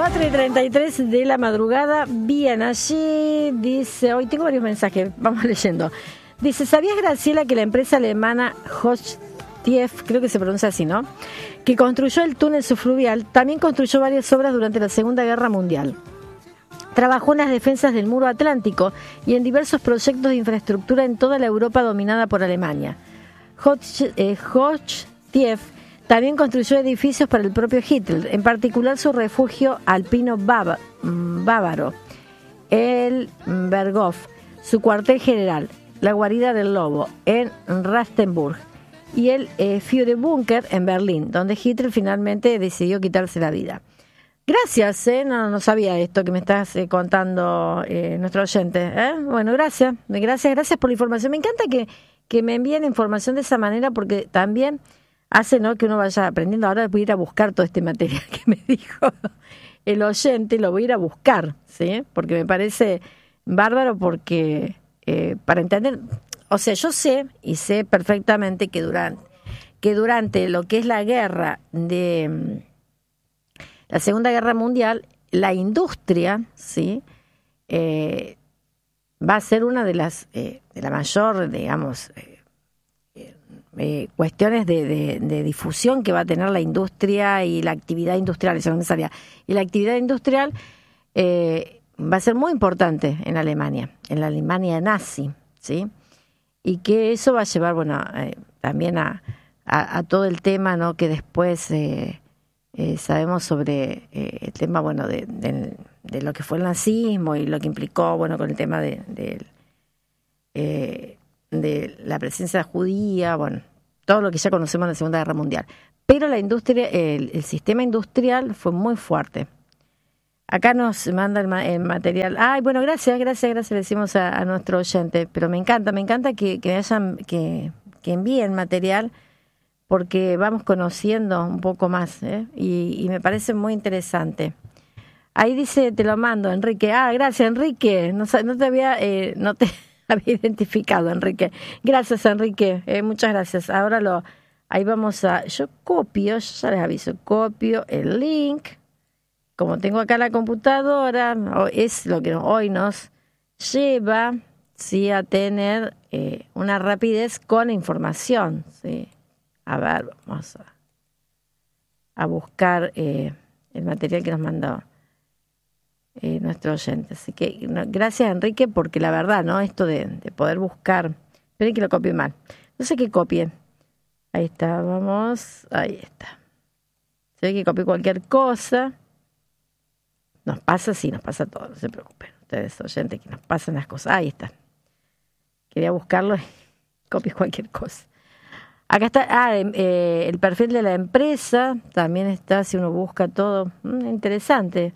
4:33 de la madrugada. Bien, allí dice, hoy tengo varios mensajes, vamos leyendo. Dice, ¿sabías, Graciela, que la empresa alemana Hochtief, creo que se pronuncia así, ¿no?, que construyó el túnel subfluvial, también construyó varias obras durante la Segunda Guerra Mundial? Trabajó en las defensas del Muro Atlántico y en diversos proyectos de infraestructura en toda la Europa dominada por Alemania. Hochtief también construyó edificios para el propio Hitler, en particular su refugio alpino bávaro, el Berghof, su cuartel general, la guarida del lobo, en Rastenburg, y el Führerbunker en Berlín, donde Hitler finalmente decidió quitarse la vida. Gracias, no sabía esto que me estás contando nuestro oyente. Bueno, gracias por la información. Me encanta que me envíen información de esa manera, porque también hace, ¿no?, que uno vaya aprendiendo. Ahora voy a ir a buscar todo este material que me dijo el oyente, lo voy a ir a buscar, ¿sí? Porque me parece bárbaro, porque para entender, o sea, yo sé perfectamente que durante lo que es la guerra de la Segunda Guerra Mundial, la industria, ¿sí?, va a ser una de la mayor, digamos, cuestiones de difusión que va a tener la industria y la actividad industrial, eso no me salía. Y la actividad industrial va a ser muy importante en la Alemania nazi, ¿sí? Y que eso va a llevar, bueno, también a todo el tema, ¿no?, que después sabemos sobre el tema, bueno, de lo que fue el nazismo y lo que implicó, bueno, con el tema de la presencia judía, bueno, todo lo que ya conocemos en la Segunda Guerra Mundial. Pero la industria, el sistema industrial fue muy fuerte. Acá nos manda el material. Ay, bueno, gracias, le decimos a nuestro oyente, pero me encanta que envíen material, porque vamos conociendo un poco más, y me parece muy interesante. Ahí dice, te lo mando, Enrique. Gracias, Enrique. No te había identificado, Enrique. Gracias, Enrique. Muchas gracias. Ahora ahí vamos yo ya les aviso, copio el link. Como tengo acá la computadora, es lo que hoy nos lleva, sí, a tener una rapidez con la información, sí. A ver, vamos a buscar el material que nos mandó nuestro oyente. Así que gracias, Enrique, porque la verdad, ¿no?, esto de poder buscar. Esperen que lo copie mal. No sé qué copien. Ahí está, ahí está. Se ve que copié cualquier cosa. Nos pasa todo, no se preocupen. Ustedes, oyentes, que nos pasan las cosas. Ahí está. Quería buscarlo y copié cualquier cosa. Acá está, el perfil de la empresa, también está, si uno busca todo, interesante,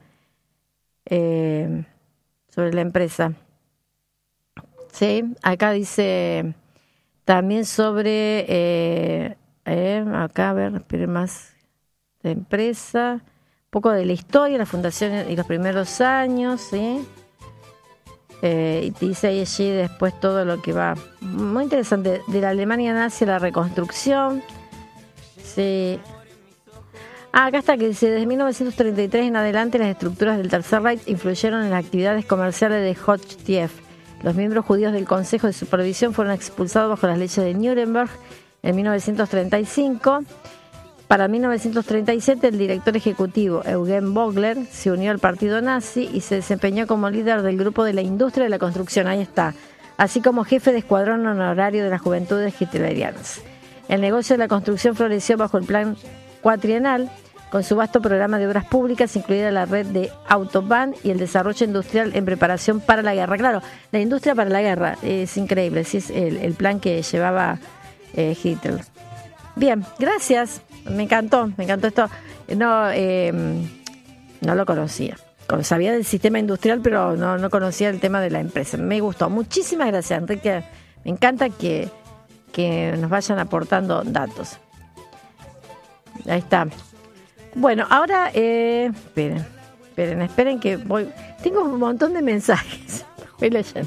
sobre la empresa. Sí, acá dice también sobre, acá, a ver, esperen más, la empresa, un poco de la historia, la fundación y los primeros años, ¿sí? Y dice allí después todo lo que va. Muy interesante. De la Alemania nazi a la reconstrucción. Sí. Acá está, que dice, desde 1933 en adelante las estructuras del Tercer Reich influyeron en las actividades comerciales de Hochtief. Los miembros judíos del Consejo de Supervisión fueron expulsados bajo las leyes de Nuremberg en 1935. Para 1937, el director ejecutivo Eugen Vogler se unió al partido nazi y se desempeñó como líder del grupo de la industria de la construcción, ahí está, así como jefe de escuadrón honorario de las juventudes hitlerianas. El negocio de la construcción floreció bajo el plan cuatrienal, con su vasto programa de obras públicas, incluida la red de Autobahn y el desarrollo industrial en preparación para la guerra. Claro, la industria para la guerra es increíble, sí, es el plan que llevaba Hitler. Bien, gracias. Me encantó esto. No lo conocía. Sabía del sistema industrial, pero no conocía el tema de la empresa. Me gustó. Muchísimas gracias, Enrique. Me encanta que nos vayan aportando datos. Ahí está. Bueno, ahora esperen que voy. Tengo un montón de mensajes. Voy leyendo.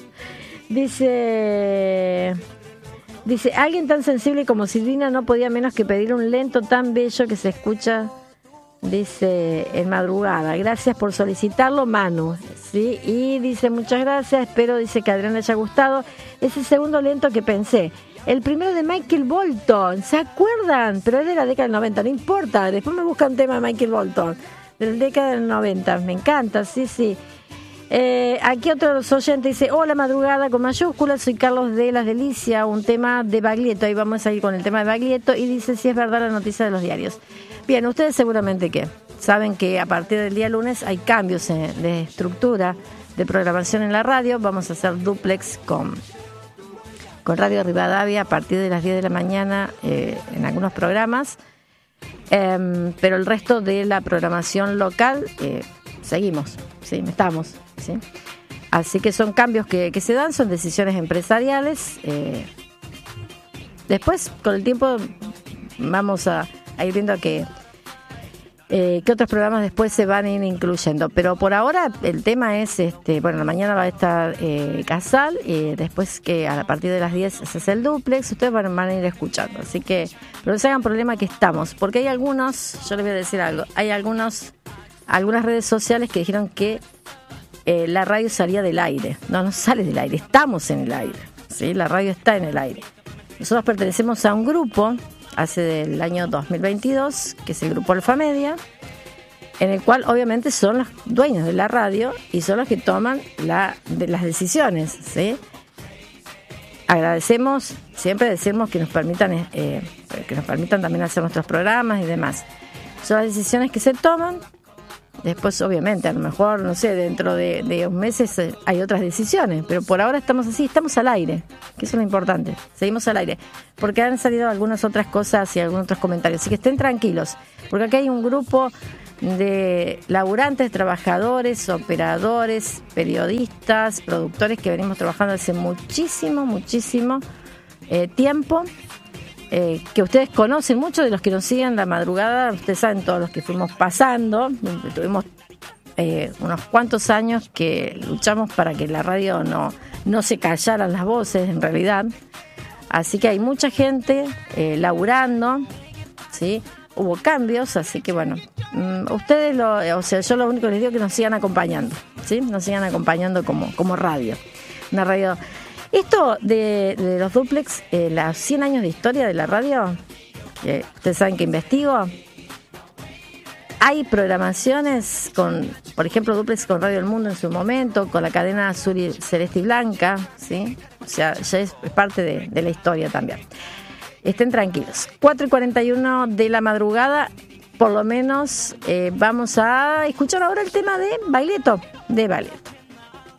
Dice, alguien tan sensible como Silvina no podía menos que pedir un lento tan bello que se escucha Dice en madrugada, gracias por solicitarlo, Manu. ¿Sí? Y dice, muchas gracias, espero, dice que a Adrián le haya gustado. Es el segundo lento que pensé. El primero de Michael Bolton, ¿se acuerdan? Pero es de la década del 90, no importa. Después me busca un tema de Michael Bolton, de la década del 90. Me encanta, sí, sí. Aquí otro de los oyentes dice, hola madrugada con mayúsculas, soy Carlos de Las Delicias, un tema de Baglietto. Ahí vamos a ir con el tema de Baglietto. Y dice, si es verdad la noticia de los diarios. Bien, ustedes seguramente que saben que a partir del día lunes hay cambios de estructura de programación en la radio. Vamos a hacer duplex con Radio Rivadavia a partir de las 10 de la mañana en algunos programas. Pero el resto de la programación local seguimos, sí, estamos, sí. Así que son cambios que se dan, son decisiones empresariales. Después, con el tiempo, vamos a ir viendo que otros programas después se van a ir incluyendo. Pero por ahora el tema es, bueno, mañana va a estar Casal, después que a partir de las 10 se hace el duplex, ustedes van a ir escuchando. Así que, pero no se hagan problema que estamos, porque hay algunos, yo les voy a decir algo, hay algunas redes sociales que dijeron que la radio salía del aire. No sale del aire, estamos en el aire, ¿sí? La radio está en el aire. Nosotros pertenecemos a un grupo hace del año 2022, que es el grupo Alfa Media, en el cual obviamente son los dueños de la radio y son los que toman las decisiones, ¿sí? Agradecemos, siempre decimos que nos permitan también hacer nuestros programas y demás. Son las decisiones que se toman. Después, obviamente, a lo mejor, no sé, dentro de unos meses hay otras decisiones, pero por ahora estamos así, estamos al aire, que eso es lo importante, seguimos al aire, porque han salido algunas otras cosas y algunos otros comentarios, así que estén tranquilos, porque aquí hay un grupo de laburantes, trabajadores, operadores, periodistas, productores que venimos trabajando hace muchísimo tiempo, que ustedes conocen, muchos de los que nos siguen la madrugada, ustedes saben todos los que fuimos pasando, tuvimos unos cuantos años que luchamos para que la radio no se callaran las voces en realidad, así que hay mucha gente laburando, ¿sí? Hubo cambios, así que bueno, ustedes yo lo único que les digo es que nos sigan acompañando, ¿sí? Nos sigan acompañando como radio, una radio. Esto de los duplex, los 100 años de historia de la radio, ustedes saben que investigo. Hay programaciones por ejemplo, duplex con Radio El Mundo en su momento, con la cadena azul y celeste y blanca, ¿sí? O sea, ya es parte de la historia también. Estén tranquilos. 4:41 de la madrugada, por lo menos vamos a escuchar ahora el tema de Baglietto.